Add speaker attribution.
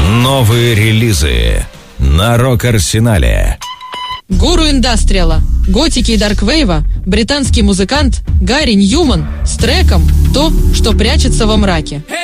Speaker 1: Новые релизы на Рок-Арсенале.
Speaker 2: Гуру индастриала, готики и дарквейва, британский музыкант Гарри Ньюман с треком «То, что прячется во мраке».